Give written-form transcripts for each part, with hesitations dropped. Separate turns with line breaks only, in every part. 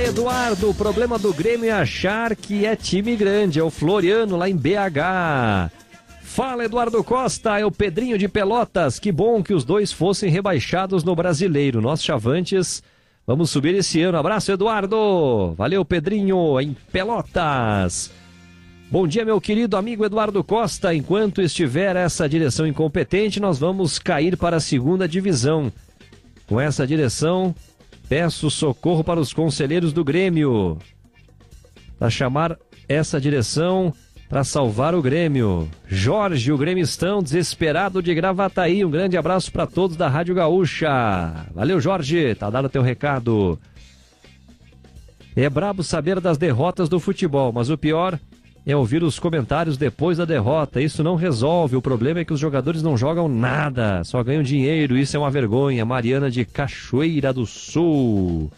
Eduardo, o problema do Grêmio é achar que é time grande, é o Floriano lá em BH. Fala, Eduardo Costa, é o Pedrinho de Pelotas, que bom que os dois fossem rebaixados no Brasileiro, nós chavantes vamos subir esse ano. Abraço, Eduardo, valeu, Pedrinho, em Pelotas. Bom dia, meu querido amigo Eduardo Costa, enquanto estiver essa direção incompetente, nós vamos cair para a segunda divisão. Com essa direção, peço socorro para os conselheiros do Grêmio, para chamar essa direção para salvar o Grêmio. Jorge, o gremistão desesperado de Gravataí, um grande abraço para todos da Rádio Gaúcha. Valeu, Jorge, tá dado o teu recado. É brabo saber das derrotas do futebol, mas o pior é ouvir os comentários depois da derrota. Isso não resolve, o problema é que os jogadores não jogam nada, só ganham dinheiro, isso é uma vergonha. Mariana de Cachoeira do Sul.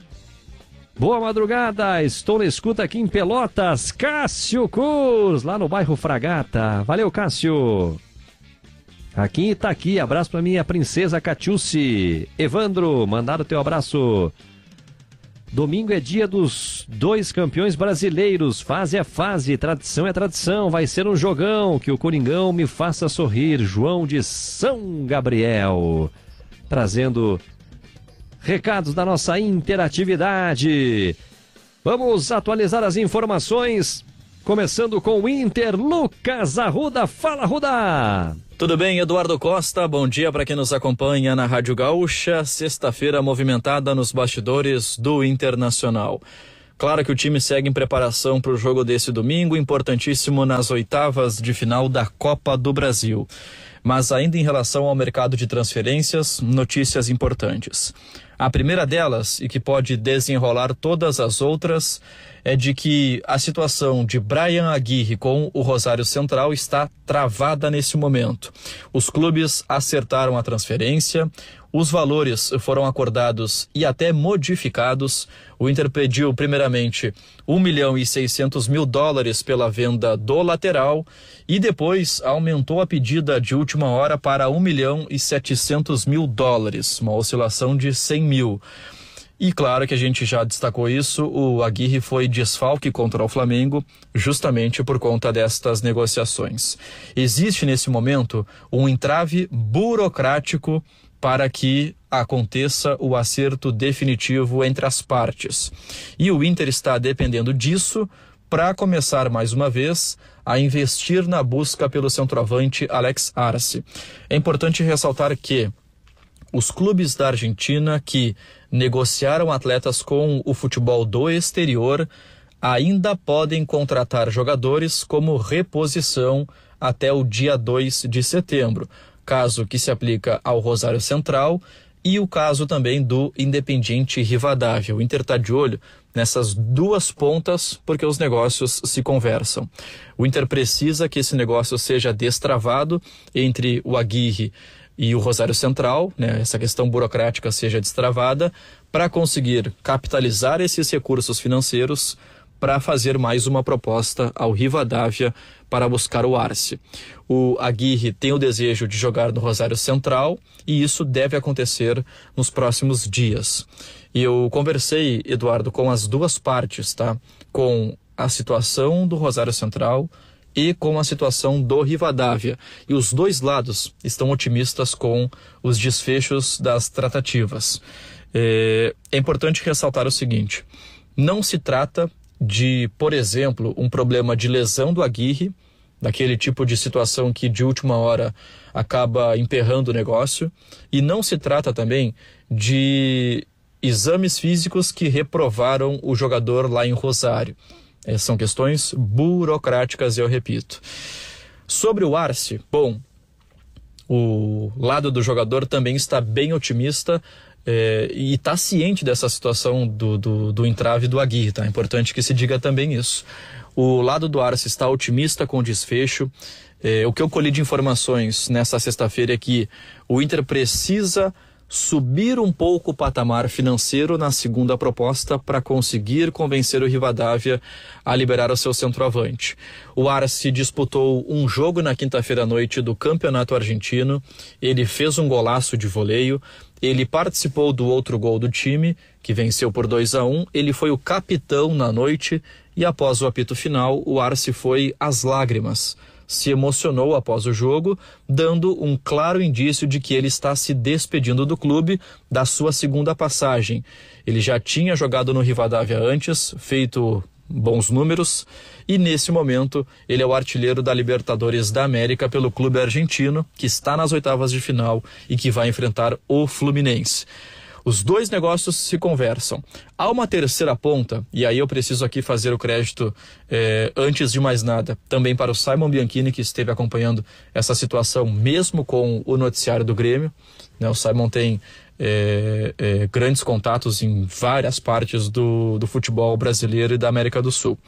Boa madrugada, estou na escuta aqui em Pelotas. Cássio Cruz, lá no bairro Fragata. Valeu, Cássio. Aqui em Itaqui, abraço pra minha princesa Catiúce. Evandro, mandaram teu abraço. Domingo é dia dos dois campeões brasileiros, fase é fase, tradição é tradição, vai ser um jogão, que o Coringão me faça sorrir. João de São Gabriel, trazendo recados da nossa interatividade. Vamos atualizar as informações, começando com o Inter. Lucas Arruda, fala, Arruda!
Tudo bem, Eduardo Costa? Bom dia para quem nos acompanha na Rádio Gaúcha. Sexta-feira movimentada nos bastidores do Internacional. Claro que o time segue em preparação para o jogo desse domingo, importantíssimo nas oitavas de final da Copa do Brasil. Mas ainda em relação ao mercado de transferências, notícias importantes. A primeira delas, e que pode desenrolar todas as outras, é de que a situação de Brian Aguirre com o Rosário Central está travada nesse momento. Os clubes acertaram a transferência, os valores foram acordados e até modificados. O Inter pediu primeiramente $1.600.000 pela venda do lateral e depois aumentou a pedida de última hora para $1.700.000, uma oscilação de 100 mil. E claro que a gente já destacou isso, o Aguirre foi desfalque contra o Flamengo justamente por conta destas negociações. Existe nesse momento um entrave burocrático para que aconteça o acerto definitivo entre as partes. E o Inter está dependendo disso para começar mais uma vez a investir na busca pelo centroavante Alex Arce. É importante ressaltar que os clubes da Argentina que negociaram atletas com o futebol do exterior ainda podem contratar jogadores como reposição até o dia 2 de setembro, caso que se aplica ao Rosário Central e o caso também do Independiente Rivadavia. O Inter está de olho nessas duas pontas porque os negócios se conversam. O Inter precisa que esse negócio seja destravado entre o Aguirre e o Rosário Central, né, essa questão burocrática seja destravada para conseguir capitalizar esses recursos financeiros para fazer mais uma proposta ao Rivadavia para buscar o Arce. O Aguirre tem o desejo de jogar no Rosário Central e isso deve acontecer nos próximos dias. E eu conversei, Eduardo, com as duas partes, tá? Com a situação do Rosário Central e com a situação do Rivadavia. E os dois lados estão otimistas com os desfechos das tratativas. É importante ressaltar o seguinte: não se trata de, por exemplo, um problema de lesão do Aguirre, daquele tipo de situação que de última hora acaba emperrando o negócio, e não se trata também de exames físicos que reprovaram o jogador lá em Rosário. São questões burocráticas, eu repito. Sobre o Arce, bom, o lado do jogador também está bem otimista e está ciente dessa situação do entrave do Aguirre, tá? É importante que se diga também isso. O lado do Arce está otimista com o desfecho. O que eu colhi de informações nessa sexta-feira é que o Inter precisa subir um pouco o patamar financeiro na segunda proposta para conseguir convencer o Rivadavia a liberar o seu centroavante. O Arce disputou um jogo na quinta-feira à noite do Campeonato Argentino, ele fez um golaço de voleio, Ele participou do outro gol do time, que venceu por 2-1. Ele foi o capitão na noite e após o apito final, o Arce foi às lágrimas. Se emocionou após o jogo, dando um claro indício de que ele está se despedindo do clube da sua segunda passagem. Ele já tinha jogado no Rivadavia antes, feito bons números, e nesse momento ele é o artilheiro da Libertadores da América pelo clube argentino, que está nas oitavas de final e que vai enfrentar o Fluminense. Os dois negócios se conversam. Há uma terceira ponta, e aí eu preciso aqui fazer o crédito, antes de mais nada, também para o Simon Bianchini, que esteve acompanhando essa situação, mesmo com o noticiário do Grêmio. O Simon tem grandes contatos em várias partes do futebol brasileiro e da América do Sul.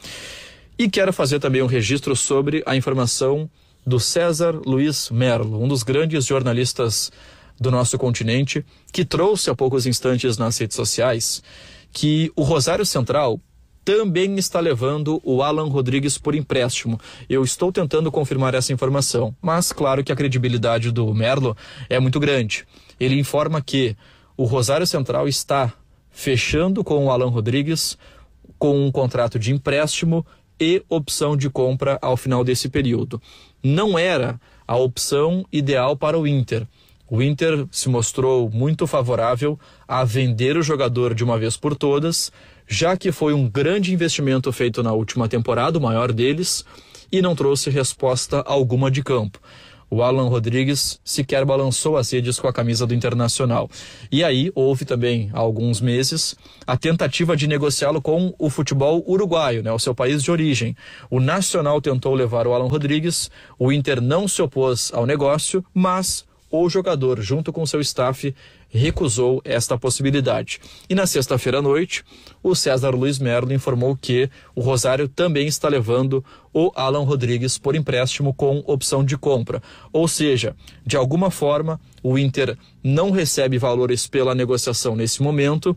E quero fazer também um registro sobre a informação do César Luiz Merlo, um dos grandes jornalistas do nosso continente, que trouxe há poucos instantes nas redes sociais que o Rosário Central também está levando o Alan Rodrigues por empréstimo. Eu estou tentando confirmar essa informação, mas claro que a credibilidade do Merlo é muito grande. Ele informa que o Rosário Central está fechando com o Alan Rodrigues com um contrato de empréstimo e opção de compra ao final desse período. Não era a opção ideal para o Inter. O Inter se mostrou muito favorável a vender o jogador de uma vez por todas, já que foi um grande investimento feito na última temporada, o maior deles, e não trouxe resposta alguma de campo. O Alan Rodrigues sequer balançou as redes com a camisa do Internacional. E aí houve também, há alguns meses, a tentativa de negociá-lo com o futebol uruguaio, o seu país de origem. O Nacional tentou levar o Alan Rodrigues, o Inter não se opôs ao negócio, mas o jogador, junto com seu staff, recusou esta possibilidade. E na sexta-feira à noite, o César Luiz Merlo informou que o Rosário também está levando o Alan Rodrigues por empréstimo com opção de compra. Ou seja, de alguma forma, o Inter não recebe valores pela negociação nesse momento,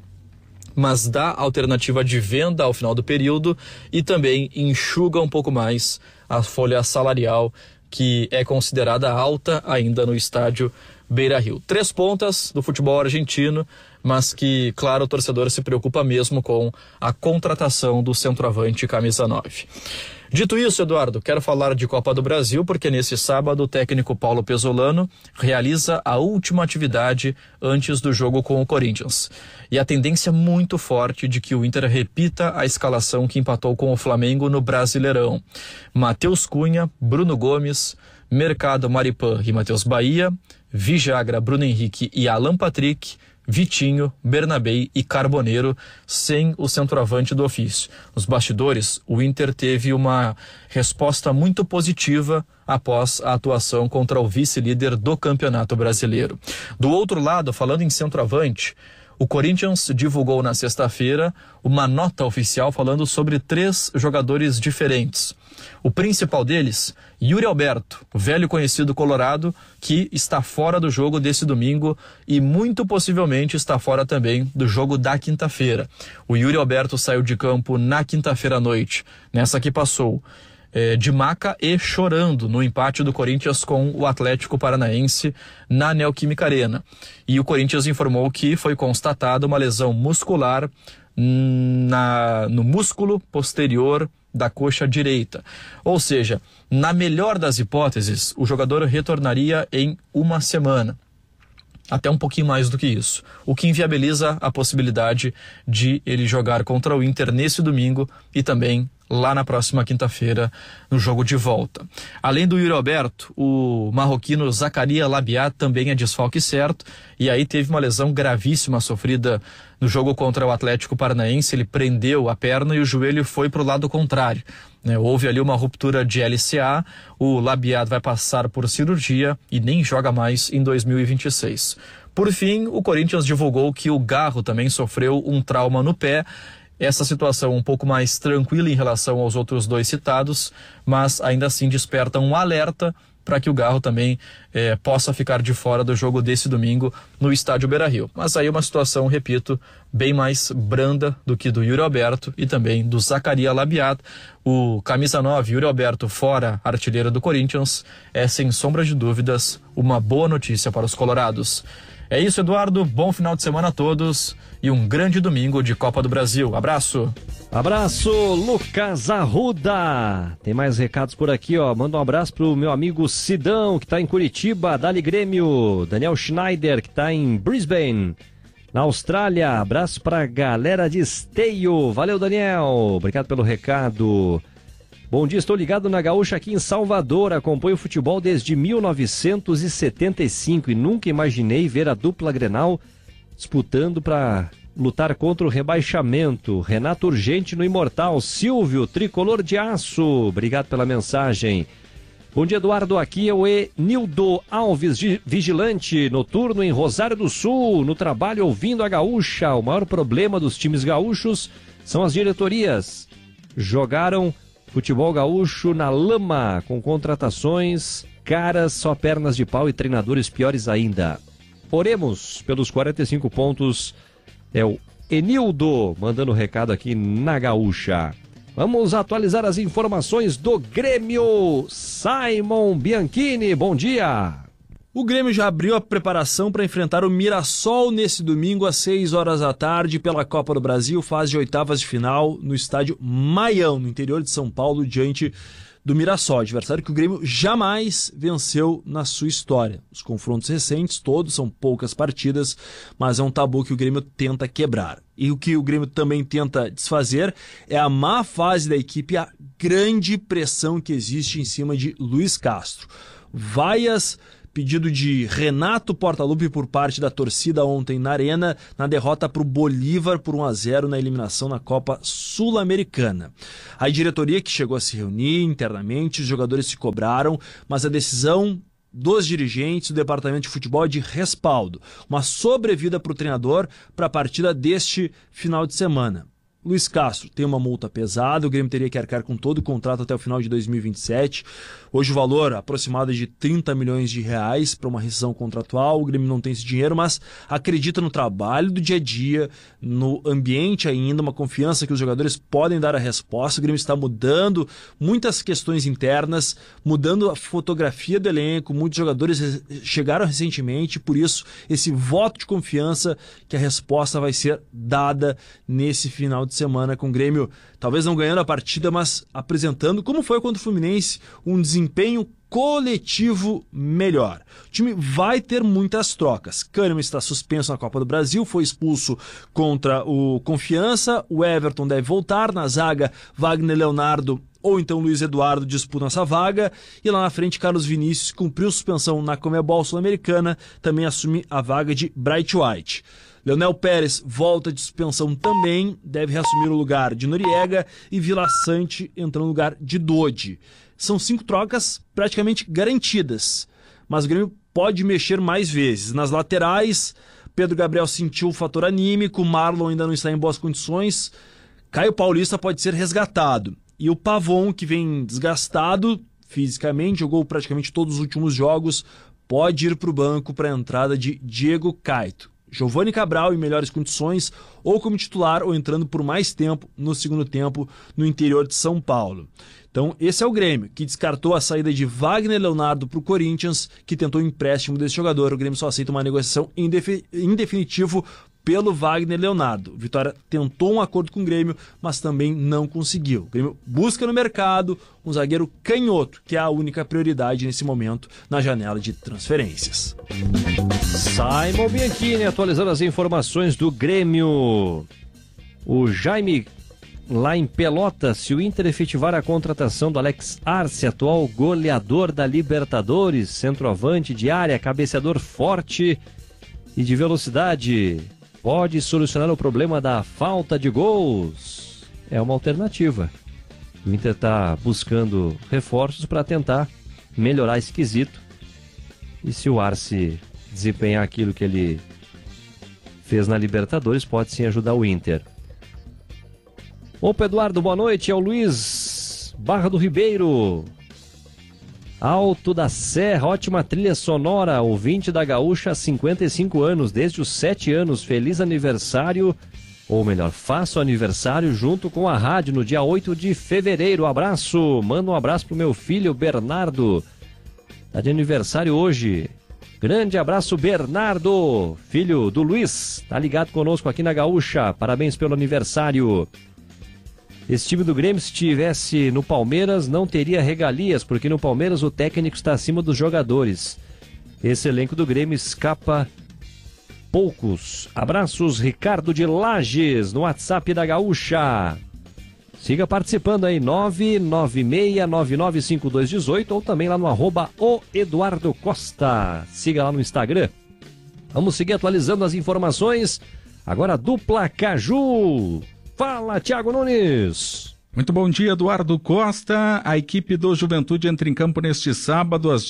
mas dá alternativa de venda ao final do período e também enxuga um pouco mais a folha salarial, que é considerada alta ainda no estádio Beira-Rio. 3 pontas do futebol argentino, mas que, claro, o torcedor se preocupa mesmo com a contratação do centroavante camisa 9. Dito isso, Eduardo, quero falar de Copa do Brasil, porque nesse sábado o técnico Paulo Pesolano realiza a última atividade antes do jogo com o Corinthians. E a tendência muito forte de que o Inter repita a escalação que empatou com o Flamengo no Brasileirão. Matheus Cunha, Bruno Gomes, Mercado, Maripan e Matheus Bahia, Vijagra, Bruno Henrique e Alan Patrick, Vitinho, Bernabei e Carboneiro, sem o centroavante do ofício. Nos bastidores, o Inter teve uma resposta muito positiva após a atuação contra o vice-líder do Campeonato Brasileiro. Do outro lado, falando em centroavante, o Corinthians divulgou na sexta-feira uma nota oficial falando sobre 3 jogadores diferentes. O principal deles, Yuri Alberto, o velho conhecido colorado, que está fora do jogo desse domingo e muito possivelmente está fora também do jogo da quinta-feira. O Yuri Alberto saiu de campo na quinta-feira à noite, nessa que passou, de maca e chorando no empate do Corinthians com o Atlético Paranaense na Neoquímica Arena. E o Corinthians informou que foi constatada uma lesão muscular no músculo posterior da coxa direita. Ou seja, na melhor das hipóteses, o jogador retornaria em 1 semana. Até um pouquinho mais do que isso. O que inviabiliza a possibilidade de ele jogar contra o Inter nesse domingo e também lá na próxima quinta-feira no jogo de volta. Além do Yuri Alberto, o marroquino Zakaria Labiat também é desfalque certo e aí teve uma lesão gravíssima sofrida no jogo contra o Atlético Paranaense. Ele prendeu a perna e o joelho foi para o lado contrário. Houve ali uma ruptura de LCA, o Labiat vai passar por cirurgia e nem joga mais em 2026. Por fim, o Corinthians divulgou que o Garro também sofreu um trauma no pé. Essa situação um pouco mais tranquila em relação aos outros 2 citados, mas ainda assim desperta um alerta para que o Garro também possa ficar de fora do jogo desse domingo no estádio Beira-Rio. Mas aí uma situação, repito, bem mais branda do que do Yuri Alberto e também do Zakaria Labiat. O camisa 9, Yuri Alberto, fora artilheiro do Corinthians, é sem sombra de dúvidas uma boa notícia para os colorados. É isso, Eduardo. Bom final de semana a todos e um grande domingo de Copa do Brasil. Abraço.
Abraço, Lucas Arruda. Tem mais recados por aqui, ó. Manda um abraço pro meu amigo Sidão, que tá em Curitiba, Dali Grêmio. Daniel Schneider, que tá em Brisbane, na Austrália. Abraço pra galera de Esteio. Valeu, Daniel. Obrigado pelo recado. Bom dia, estou ligado na Gaúcha aqui em Salvador. Acompanho o futebol desde 1975 e nunca imaginei ver a dupla Grenal disputando para lutar contra o rebaixamento. Renato Urgente no Imortal. Silvio, tricolor de aço. Obrigado pela mensagem. Bom dia, Eduardo. Aqui é o Enildo Alves, vigilante noturno em Rosário do Sul, no trabalho ouvindo a Gaúcha. O maior problema dos times gaúchos são as diretorias. Jogaram futebol gaúcho na lama, com contratações caras, só pernas de pau e treinadores piores ainda. Oremos pelos 45 pontos. É o Enildo mandando recado aqui na Gaúcha. Vamos atualizar as informações do Grêmio. Simon Bianchini, bom dia.
O Grêmio já abriu a preparação para enfrentar o Mirassol nesse domingo às 6 horas da tarde pela Copa do Brasil, fase de oitavas de final no estádio Maião, no interior de São Paulo, diante do Mirassol, adversário que o Grêmio jamais venceu na sua história. Os confrontos recentes, todos são poucas partidas, mas é um tabu que o Grêmio tenta quebrar. E o que o Grêmio também tenta desfazer é a má fase da equipe, a grande pressão que existe em cima de Luiz Castro. Vaias, pedido de Renato Portaluppi por parte da torcida ontem na Arena, na derrota para o Bolívar por 1-0 na eliminação na Copa Sul-Americana. A diretoria que chegou a se reunir internamente, os jogadores se cobraram, mas a decisão dos dirigentes do departamento de futebol é de respaldo. Uma sobrevida para o treinador para a partida deste final de semana. Luiz Castro tem uma multa pesada, o Grêmio teria que arcar com todo o contrato até o final de 2027. Hoje o valor aproximado é de 30 milhões de reais para uma rescisão contratual. O Grêmio não tem esse dinheiro, mas acredita no trabalho do dia a dia, no ambiente ainda, uma confiança que os jogadores podem dar a resposta. O Grêmio está mudando muitas questões internas, mudando a fotografia do elenco. Muitos jogadores chegaram recentemente, por isso esse voto de confiança que a resposta vai ser dada nesse final de semana, com o Grêmio talvez não ganhando a partida, mas apresentando, como foi contra o Fluminense, um desempenho coletivo melhor. O time vai ter muitas trocas. Kahneman está suspenso na Copa do Brasil, foi expulso contra o Confiança, o Everton deve voltar, na zaga Wagner Leonardo ou então Luiz Eduardo disputam essa vaga, e lá na frente Carlos Vinícius cumpriu suspensão na Conmebol Sul-Americana, também assume a vaga de Bright White. Leonel Pérez volta de suspensão também, deve reassumir o lugar de Noriega, e Vila Sante entra no lugar de Dodi. São 5 trocas praticamente garantidas, mas o Grêmio pode mexer mais vezes. Nas laterais, Pedro Gabriel sentiu o fator anímico, Marlon ainda não está em boas condições, Caio Paulista pode ser resgatado. E o Pavon, que vem desgastado fisicamente, jogou praticamente todos os últimos jogos, pode ir para o banco para a entrada de Diego Caito. Giovani Cabral em melhores condições, ou como titular, ou entrando por mais tempo no segundo tempo no interior de São Paulo. Então esse é o Grêmio, que descartou a saída de Wagner Leonardo para o Corinthians, que tentou o empréstimo desse jogador. O Grêmio só aceita uma negociação em definitivo pelo Wagner Leonardo. Vitória tentou um acordo com o Grêmio, mas também não conseguiu. O Grêmio busca no mercado um zagueiro canhoto, que é a única prioridade nesse momento na janela de transferências.
Simon Bianchini atualizando as informações do Grêmio. O Jaime, lá em Pelotas, se o Inter efetivar a contratação do Alex Arce, atual goleador da Libertadores, centroavante de área, cabeceador forte e de velocidade, pode solucionar o problema da falta de gols. É uma alternativa. O Inter está buscando reforços para tentar melhorar esse quesito. E se o Arce desempenhar aquilo que ele fez na Libertadores, pode sim ajudar o Inter. Opa, Eduardo, boa noite. É o Luiz Barra do Ribeiro. Alto da Serra, ótima trilha sonora, ouvinte da Gaúcha há 55 anos, desde os 7 anos, feliz aniversário, ou melhor, faço aniversário junto com a rádio no dia 8 de fevereiro, abraço, manda um abraço pro meu filho Bernardo, tá de aniversário hoje, Grande abraço, Bernardo, filho do Luiz, tá ligado conosco aqui na Gaúcha. Parabéns pelo aniversário. Esse time do Grêmio, se estivesse no Palmeiras, não teria regalias, porque no Palmeiras o técnico está acima dos jogadores. Esse elenco do Grêmio escapa poucos. Abraços, Ricardo de Lages, no WhatsApp da Gaúcha. Siga participando aí, 996995218 ou também lá no @o_Eduardo_Costa. Siga lá no Instagram. Vamos seguir atualizando as informações. Agora dupla Caju. Fala, Thiago Nunes.
Muito bom dia, Eduardo Costa. A equipe do Juventude entra em campo neste sábado às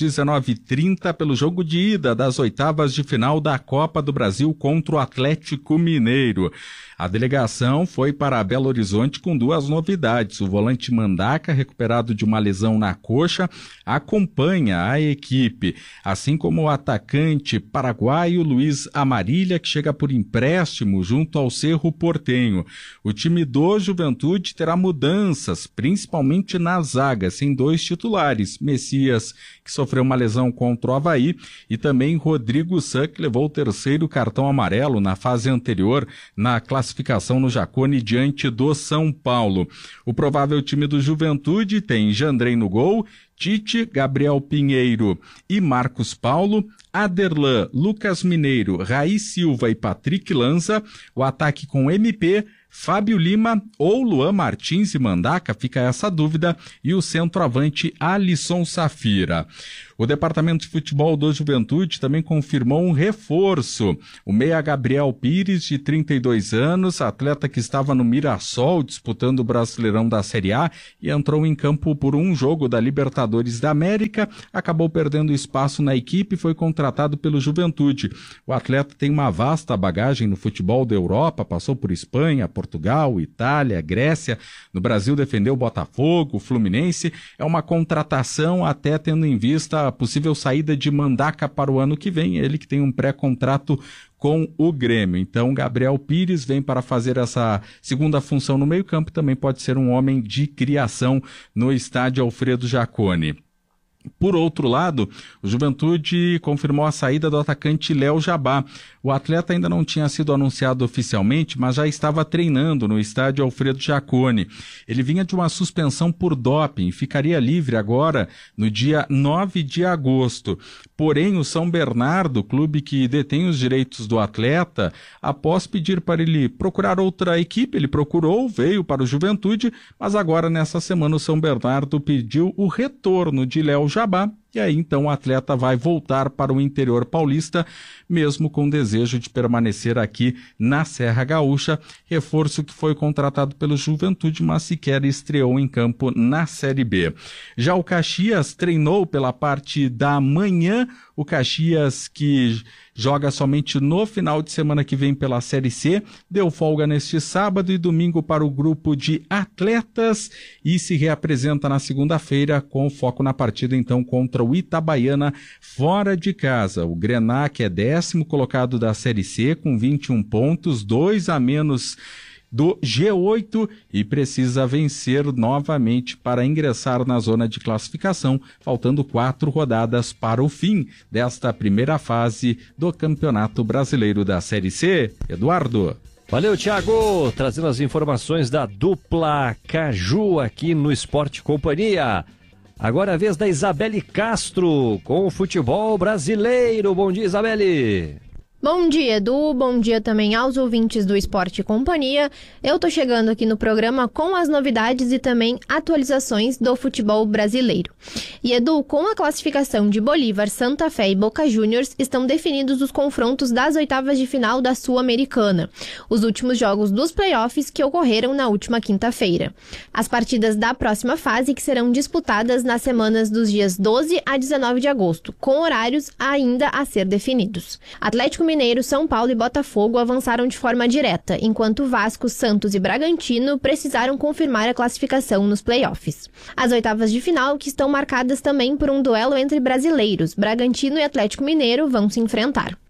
19h30 pelo jogo de ida das oitavas de final da Copa do Brasil contra o Atlético Mineiro. A delegação foi para Belo Horizonte com duas novidades. O volante Mandaca, recuperado de uma lesão na coxa, acompanha a equipe, assim como o atacante paraguaio Luiz Amarília, que chega por empréstimo junto ao Cerro Porteño. O time do Juventude terá mudanças, principalmente na zaga, sem dois titulares, Messias, que sofreu uma lesão contra o Avaí, e também Rodrigo San, que levou o terceiro cartão amarelo na fase anterior, na classificação no Jacone diante do São Paulo. O provável time do Juventude tem Jandrei no gol, Tite, Gabriel Pinheiro e Marcos Paulo, Aderlan, Lucas Mineiro, Raí Silva e Patrick Lanza, o ataque com MP, Fábio Lima ou Luan Martins e Mandaca, fica essa dúvida, e o centroavante Alisson Safira. O Departamento de Futebol do Juventude também confirmou um reforço. O meia Gabriel Pires, de 32 anos, atleta que estava no Mirassol disputando o Brasileirão da Série A e entrou em campo por um jogo da Libertadores da América, acabou perdendo espaço na equipe e foi contratado pelo Juventude. O atleta tem uma vasta bagagem no futebol da Europa, passou por Espanha, Portugal, Itália, Grécia. No Brasil defendeu o Botafogo, o Fluminense. É uma contratação até tendo em vista a possível saída de Mandaca para o ano que vem, ele que tem um pré-contrato com o Grêmio. Então, Gabriel Pires vem para fazer essa segunda função no meio-campo, também pode ser um homem de criação no estádio Alfredo Jacone. Por outro lado, o Juventude confirmou a saída do atacante Léo Jabá. O atleta ainda não tinha sido anunciado oficialmente, mas já estava treinando no estádio Alfredo Jacone. Ele vinha de uma suspensão por doping e ficaria livre agora no dia 9 de agosto. Porém, o São Bernardo, clube que detém os direitos do atleta, após pedir para ele procurar outra equipe, ele procurou, veio para o Juventude, mas agora nessa semana o São Bernardo pediu o retorno de Léo Jabá, e aí então o atleta vai voltar para o interior paulista, mesmo com desejo de permanecer aqui na Serra Gaúcha, reforço que foi contratado pelo Juventude, mas sequer estreou em campo na Série B. Já o Caxias treinou pela parte da manhã, o Caxias que joga somente no final de semana que vem pela Série C, deu folga neste sábado e domingo para o grupo de atletas e se reapresenta na segunda-feira com foco na partida então contra o Itabaiana fora de casa. O Grená, que é 10º colocado da Série C com 21 pontos, 2 a menos do G8 e precisa vencer novamente para ingressar na zona de classificação, faltando 4 rodadas para o fim desta primeira fase do Campeonato Brasileiro da Série C. Eduardo.
Valeu, Thiago, trazendo as informações da dupla Caju aqui no Esporte Companhia. Agora é a vez da Isabelle Castro com o futebol brasileiro. Bom dia, Isabelle.
Bom dia, Edu. Bom dia também aos ouvintes do Esporte Companhia. Eu tô chegando aqui no programa com as novidades e também atualizações do futebol brasileiro. E, Edu, com a classificação de Bolívar, Santa Fé e Boca Juniors, estão definidos os confrontos das oitavas de final da Sul-Americana, os últimos jogos dos playoffs que ocorreram na última quinta-feira. As partidas da próxima fase que serão disputadas nas semanas dos dias 12 a 19 de agosto, com horários ainda a ser definidos. Atlético Mineiro, São Paulo e Botafogo avançaram de forma direta, enquanto Vasco, Santos e Bragantino precisaram confirmar a classificação nos playoffs. As oitavas de final, que estão marcadas também por um duelo entre brasileiros, Bragantino e Atlético Mineiro vão se enfrentar.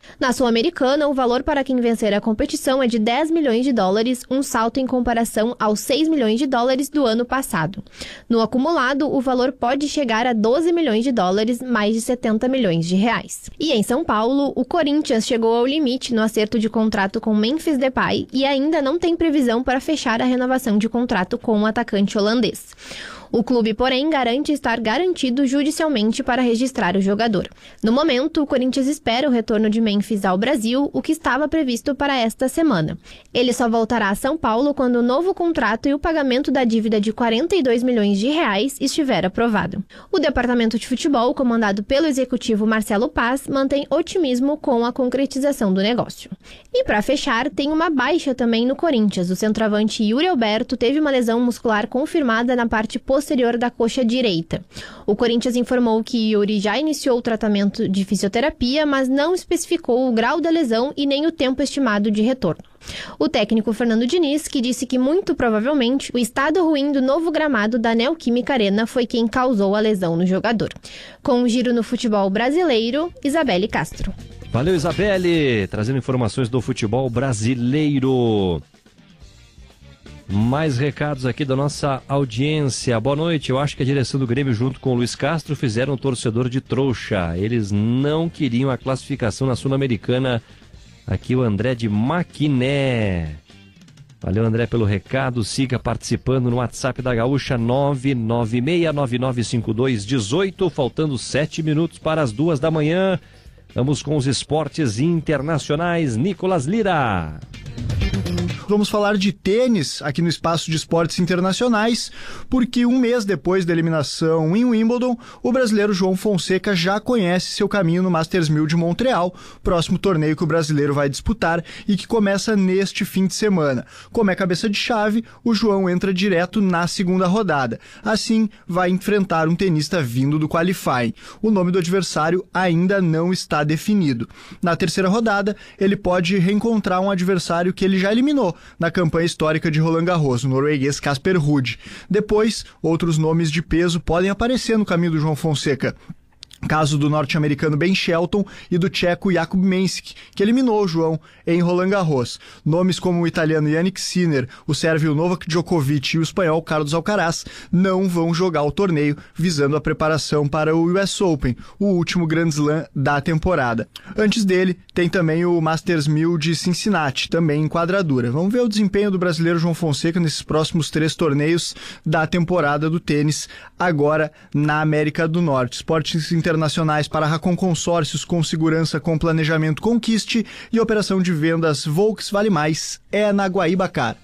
Na Sul-Americana, o valor para quem vencer a competição é de 10 milhões de dólares, um salto em comparação aos 6 milhões de dólares do ano passado. No acumulado, o valor pode chegar a 12 milhões de dólares, mais de 70 milhões de reais. E em São Paulo, o Corinthians chegou ao limite no acerto de contrato com Memphis Depay e ainda não tem previsão para fechar a renovação de contrato com o atacante holandês. O clube, porém, garante estar garantido judicialmente para registrar o jogador. No momento, o Corinthians espera o retorno de Memphis ao Brasil, o que estava previsto para esta semana. Ele só voltará a São Paulo quando o novo contrato e o pagamento da dívida de 42 milhões de reais estiver aprovado. O departamento de futebol, comandado pelo executivo Marcelo Paz, mantém otimismo com a concretização do negócio. E para fechar, tem uma baixa também no Corinthians. O centroavante Yuri Alberto teve uma lesão muscular confirmada na parte posterior da coxa direita. O Corinthians informou que Yuri já iniciou o tratamento de fisioterapia, mas não especificou o grau da lesão e nem o tempo estimado de retorno. O técnico Fernando Diniz, que disse que muito provavelmente o estado ruim do novo gramado da Neoquímica Arena foi quem causou a lesão no jogador. Com um giro no futebol brasileiro, Isabelle Castro.
Valeu, Isabelle, trazendo informações do futebol brasileiro. Mais recados aqui da nossa audiência. Boa noite, eu acho que a direção do Grêmio junto com o Luiz Castro fizeram um torcedor de trouxa. Eles não queriam a classificação na Sul-Americana. Aqui o André de Maquiné. Valeu, André, pelo recado. Siga participando no WhatsApp da Gaúcha 996995218. Faltando 7 minutos para as 2 da manhã. Vamos com os esportes internacionais. Nicolas Lira.
Vamos falar de tênis aqui no Espaço de Esportes Internacionais, porque um mês depois da eliminação em Wimbledon, o brasileiro João Fonseca já conhece seu caminho no Masters 1000 de Montreal, próximo torneio que o brasileiro vai disputar e que começa neste fim de semana. Como é cabeça de chave, o João entra direto na segunda rodada. Assim, vai enfrentar um tenista vindo do qualifying. O nome do adversário ainda não está definido. Na terceira rodada, ele pode reencontrar um adversário que ele já eliminou na campanha histórica de Roland Garros, o norueguês Casper Ruud. Depois, outros nomes de peso podem aparecer no caminho do João Fonseca. Caso do norte-americano Ben Shelton e do tcheco Jakub Mensik, que eliminou o João em Roland Garros. Nomes como o italiano Jannik Sinner, o sérvio Novak Djokovic e o espanhol Carlos Alcaraz não vão jogar o torneio, visando a preparação para o US Open, o último Grand Slam da temporada. Antes dele, tem também o Masters 1000 de Cincinnati, também em quadradura. Vamos ver o desempenho do brasileiro João Fonseca nesses próximos 3 torneios da temporada do tênis, agora na América do Norte. Esportes internacionais para Racon Consórcios com segurança com planejamento Conquiste e operação de vendas Volks Vale Mais é na Guaíba-Car.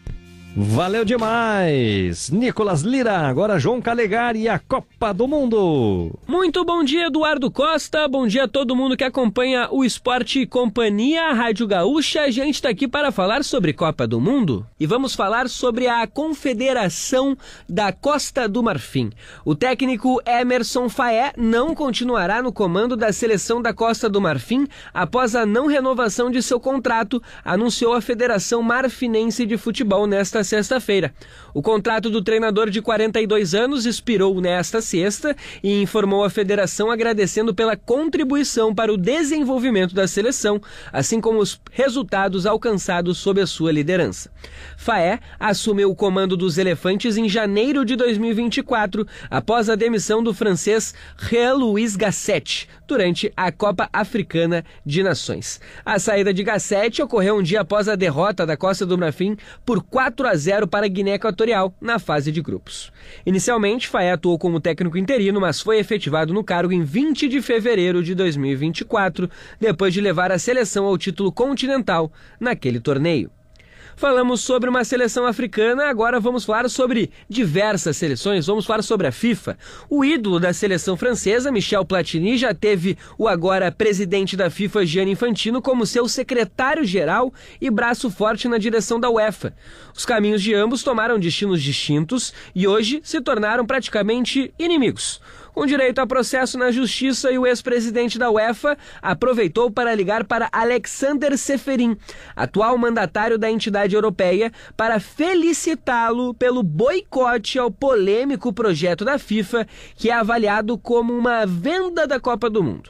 Valeu demais! Nicolas Lira, agora João Calegari e a Copa do Mundo.
Muito bom dia, Eduardo Costa, bom dia a todo mundo que acompanha o Esporte e Companhia, a Rádio Gaúcha. A gente está aqui para falar sobre Copa do Mundo e vamos falar sobre a Confederação da Costa do Marfim. O técnico Emerson Faé não continuará no comando da seleção da Costa do Marfim após a não renovação de seu contrato, anunciou a Federação Marfinense de Futebol nesta sexta-feira. O contrato do treinador de 42 anos expirou nesta sexta e informou a federação agradecendo pela contribuição para o desenvolvimento da seleção, assim como os resultados alcançados sob a sua liderança. Faé assumiu o comando dos Elefantes em janeiro de 2024, após a demissão do francês Jean-Louis Gasset durante a Copa Africana de Nações. A saída de Gasset ocorreu um dia após a derrota da Costa do Marfim por 4-0 para a Guiné Equatorial na fase de grupos. Inicialmente, Faé atuou como técnico interino, mas foi efetivado no cargo em 20 de fevereiro de 2024, depois de levar a seleção ao título continental naquele torneio. Falamos sobre uma seleção africana, agora vamos falar sobre diversas seleções, vamos falar sobre a FIFA. O ídolo da seleção francesa, Michel Platini, já teve o agora presidente da FIFA, Gianni Infantino, como seu secretário-geral e braço forte na direção da UEFA. Os caminhos de ambos tomaram destinos distintos e hoje se tornaram praticamente inimigos. Com direito a processo na justiça, e o ex-presidente da UEFA aproveitou para ligar para Alexander Seferin, atual mandatário da entidade europeia, para felicitá-lo pelo boicote ao polêmico projeto da FIFA, que é avaliado como uma venda da Copa do Mundo.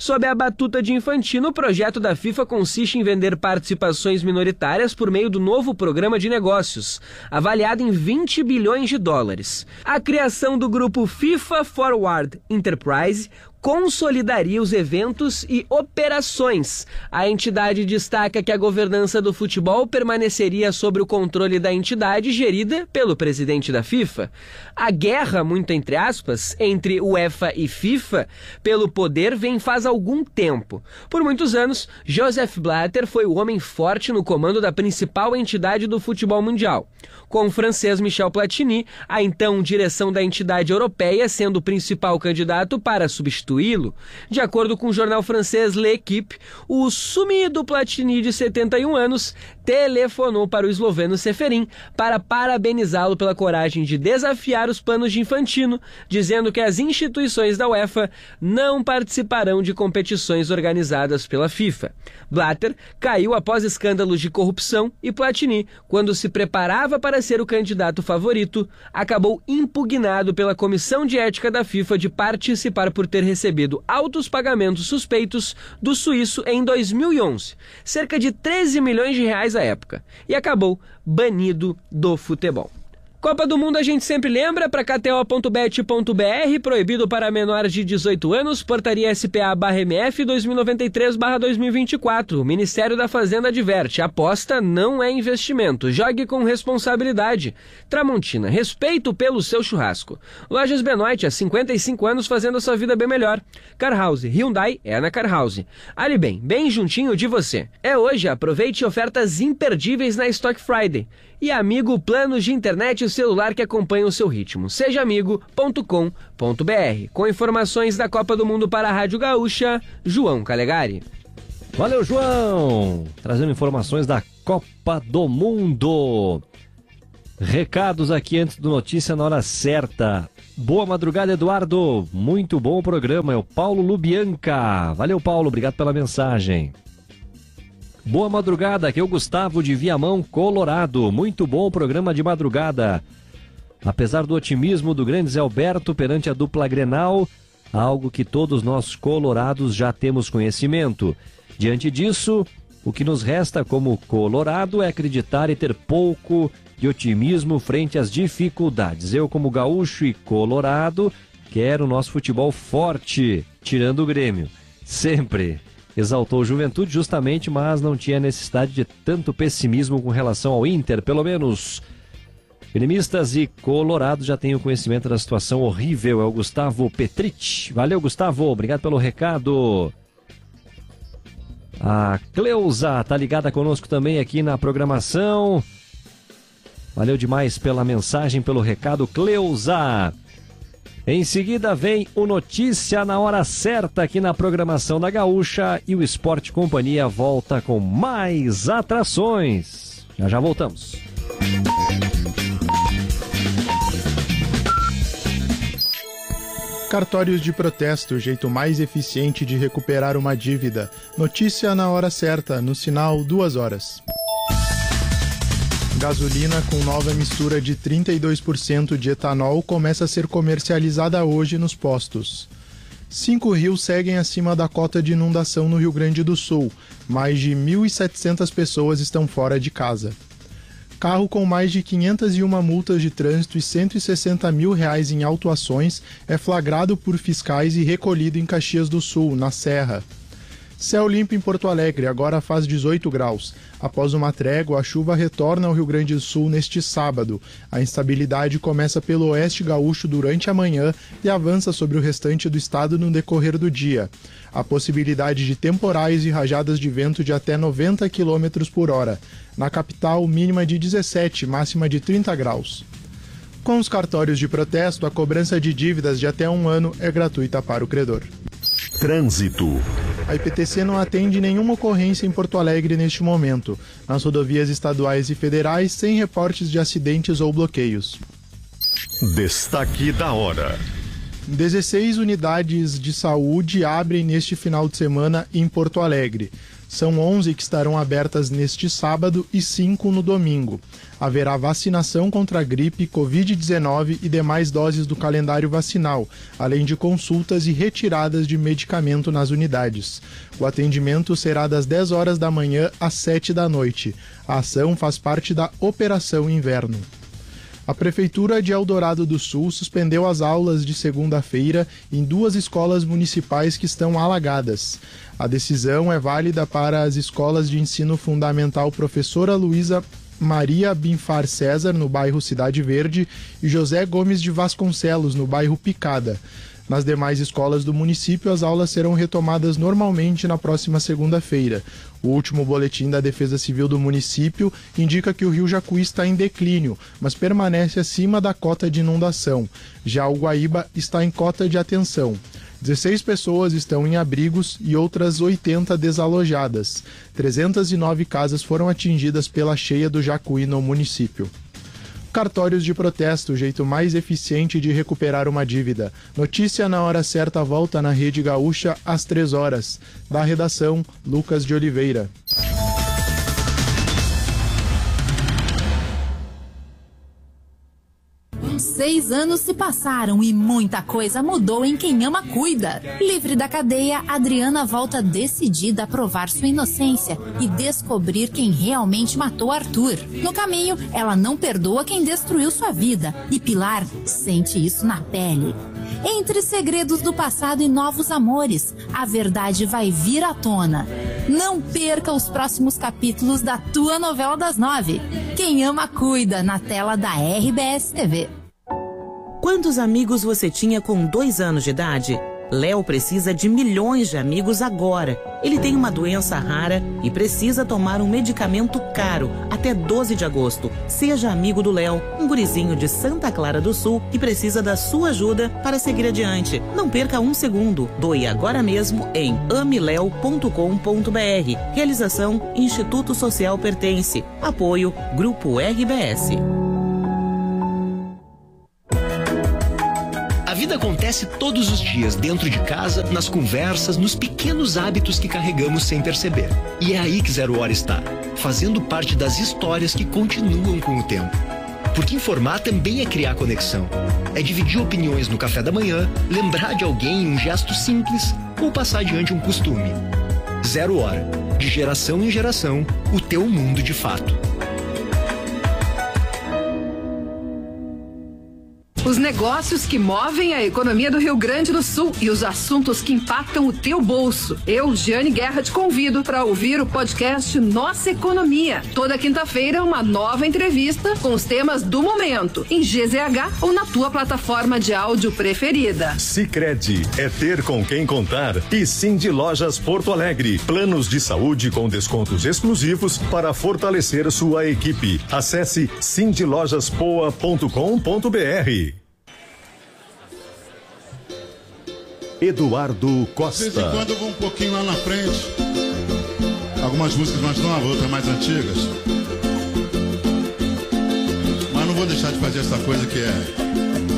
Sob a batuta de Infantino, o projeto da FIFA consiste em vender participações minoritárias por meio do novo programa de negócios, avaliado em 20 bilhões de dólares. A criação do grupo FIFA Forward Enterprise consolidaria os eventos e operações. A entidade destaca que a governança do futebol permaneceria sob o controle da entidade gerida pelo presidente da FIFA. A guerra, muito entre aspas, entre UEFA e FIFA pelo poder vem faz algum tempo. Por muitos anos, Joseph Blatter foi o homem forte no comando da principal entidade do futebol mundial, com o francês Michel Platini, a então direção da entidade europeia, sendo o principal candidato para substituí-lo. De acordo com o jornal francês L'Équipe, o sumido Platini, de 71 anos, telefonou para o esloveno Seferin para parabenizá-lo pela coragem de desafiar os planos de Infantino, dizendo que as instituições da UEFA não participarão de competições organizadas pela FIFA. Blatter caiu após escândalos de corrupção e Platini, quando se preparava para ser o candidato favorito, acabou impugnado pela Comissão de Ética da FIFA de participar por ter recebido altos pagamentos suspeitos do suíço em 2011, cerca de 13 milhões de reais à época, e acabou banido do futebol. Copa do Mundo a gente sempre lembra, para kto.bet.br, proibido para menores de 18 anos, portaria SPA/MF 2093/2024. O Ministério da Fazenda adverte, aposta não é investimento, jogue com responsabilidade. Tramontina, respeito pelo seu churrasco. Lojas Benoit, há 55 anos fazendo a sua vida bem melhor. Car House, Hyundai é na Car House. Ali bem juntinho de você. É hoje, aproveite ofertas imperdíveis na Stock Friday. E amigo, planos de internet e celular que acompanham o seu ritmo. Sejaamigo.com.br. Com informações da Copa do Mundo para a Rádio Gaúcha, João Calegari.
Valeu, João! Trazendo informações da Copa do Mundo. Recados aqui antes do Notícia na Hora Certa. Boa madrugada, Eduardo. Muito bom o programa. É o Paulo Lubianca. Valeu, Paulo. Obrigado pela mensagem. Boa madrugada, aqui é o Gustavo de Viamão, Colorado. Muito bom o programa de madrugada. Apesar do otimismo do grande Zé Alberto perante a dupla Grenal, algo que todos nós colorados já temos conhecimento. Diante disso, o que nos resta como colorado é acreditar e ter pouco de otimismo frente às dificuldades. Eu, como gaúcho e colorado, quero o nosso futebol forte, tirando o Grêmio. Sempre. Exaltou o Juventude justamente, mas não tinha necessidade de tanto pessimismo com relação ao Inter, pelo menos. Gremistas e colorados já têm o conhecimento da situação horrível. É o Gustavo Petrich. Valeu, Gustavo. Obrigado pelo recado. A Cleusa tá ligada conosco também aqui na programação. Valeu demais pela mensagem, pelo recado, Cleusa. Em seguida vem o Notícia na Hora Certa aqui na programação da Gaúcha e o Esporte Companhia volta com mais atrações. Já voltamos.
Cartórios de protesto, o jeito mais eficiente de recuperar uma dívida. Notícia na Hora Certa, no sinal 2 horas. Gasolina com nova mistura de 32% de etanol começa a ser comercializada hoje nos postos. 5 rios seguem acima da cota de inundação no Rio Grande do Sul. Mais de 1.700 pessoas estão fora de casa. Carro com mais de 501 multas de trânsito e R$160 mil em autuações é flagrado por fiscais e recolhido em Caxias do Sul, na Serra. Céu limpo em Porto Alegre, agora faz 18 graus. Após uma trégua, a chuva retorna ao Rio Grande do Sul neste sábado. A instabilidade começa pelo oeste gaúcho durante a manhã e avança sobre o restante do estado no decorrer do dia. A possibilidade de temporais e rajadas de vento de até 90 km por hora. Na capital, mínima de 17, máxima de 30 graus. Com os cartórios de protesto, a cobrança de dívidas de até 1 ano é gratuita para o credor.
Trânsito.
A IPTC não atende nenhuma ocorrência em Porto Alegre neste momento. Nas rodovias estaduais e federais, sem reportes de acidentes ou bloqueios.
Destaque da hora.
16 unidades de saúde abrem neste final de semana em Porto Alegre. São 11 que estarão abertas neste sábado e 5 no domingo. Haverá vacinação contra a gripe, Covid-19 e demais doses do calendário vacinal, além de consultas e retiradas de medicamento nas unidades. O atendimento será das 10 horas da manhã às 7 da noite. A ação faz parte da Operação Inverno. A Prefeitura de Eldorado do Sul suspendeu as aulas de segunda-feira em 2 escolas municipais que estão alagadas. A decisão é válida para as escolas de ensino fundamental Professora Luísa Maria Binfar César, no bairro Cidade Verde, e José Gomes de Vasconcelos, no bairro Picada. Nas demais escolas do município, as aulas serão retomadas normalmente na próxima segunda-feira. O último boletim da Defesa Civil do município indica que o rio Jacuí está em declínio, mas permanece acima da cota de inundação. Já o Guaíba está em cota de atenção. 16 pessoas estão em abrigos e outras 80 desalojadas. 309 casas foram atingidas pela cheia do Jacuí no município. Cartórios de protesto, o jeito mais eficiente de recuperar uma dívida. Notícia na hora certa volta na Rede Gaúcha às 3 horas. Da redação, Lucas de Oliveira.
Uns 6 anos se passaram e muita coisa mudou em Quem Ama Cuida. Livre da cadeia, Adriana volta decidida a provar sua inocência e descobrir quem realmente matou Arthur. No caminho, ela não perdoa quem destruiu sua vida e Pilar sente isso na pele. Entre segredos do passado e novos amores, a verdade vai vir à tona. Não perca os próximos capítulos da tua novela das 9. Quem Ama Cuida, na tela da RBS TV.
Quantos amigos você tinha com 2 anos de idade? Léo precisa de milhões de amigos agora. Ele tem uma doença rara e precisa tomar um medicamento caro até 12 de agosto. Seja amigo do Léo, um gurizinho de Santa Clara do Sul que precisa da sua ajuda para seguir adiante. Não perca um segundo. Doe agora mesmo em ameleo.com.br. Realização Instituto Social Pertence. Apoio Grupo RBS.
A vida acontece todos os dias dentro de casa, nas conversas, nos pequenos hábitos que carregamos sem perceber. E é aí que 0 Hora está, fazendo parte das histórias que continuam com o tempo. Porque informar também é criar conexão. É dividir opiniões no café da manhã, lembrar de alguém em um gesto simples ou passar adiante um costume. 0 Hora, de geração em geração, o teu mundo de fato.
Os negócios que movem a economia do Rio Grande do Sul e os assuntos que impactam o teu bolso. Eu, Giane Guerra, te convido para ouvir o podcast Nossa Economia. Toda quinta-feira, uma nova entrevista com os temas do momento, em GZH ou na tua plataforma de áudio preferida.
Sicredi é ter com quem contar. E Cindy Lojas Porto Alegre. Planos de saúde com descontos exclusivos para fortalecer sua equipe. Acesse cindylojaspoa.com.br. Eduardo Costa.
De vez em quando eu vou um pouquinho lá na frente. Algumas músicas mais novas, outras mais antigas. Mas não vou deixar de fazer essa coisa que é